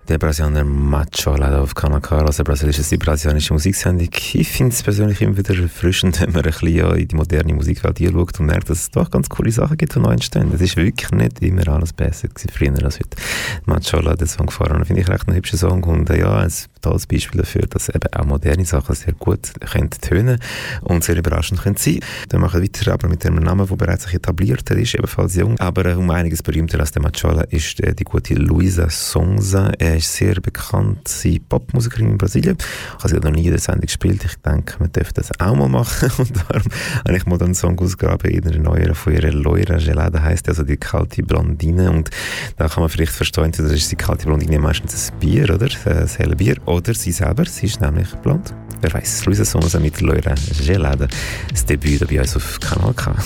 Der Brasilianer Macho leider auf Kanal K, also Brasilien ist die brasilianische Musiksendung. Ich finde es persönlich immer wieder erfrischend, wenn man ein bisschen in die moderne Musikwelt schaut und merkt, dass es doch ganz coole Sachen gibt, die neu entstehen. Es ist wirklich nicht immer alles besser gewesen früher als heute. Macho leider den Song gefahren, finde ich recht ein hübscher Song und ja, ein tolles Beispiel dafür, dass eben auch moderne Sachen sehr gut können tönen und sehr überraschend können sein. Wir machen weiter aber mit einem Namen, der bereits sich etabliert hat, ist ebenfalls jung, aber um einiges berühmter als der Machola ist die gute Luisa Sonza. Er ist sehr bekannte Popmusikerin in Brasilien. Ich habe sie noch nie in der Sendung gespielt. Ich denke, man dürfte das auch mal machen. Und darum habe ich mal einen Song ausgegraben in einer neueren von ihrer Loira Gelada, heisst also die kalte Blondine. Und da kann man vielleicht verstehen, das ist die kalte Blondine meistens ein Bier, oder? Ein helles Bier. Oder sie selber, sie ist nämlich blond. Wer weiß, Luisa Sonza mit Loira Gelada. Das Debüt bei uns auf Kanal K.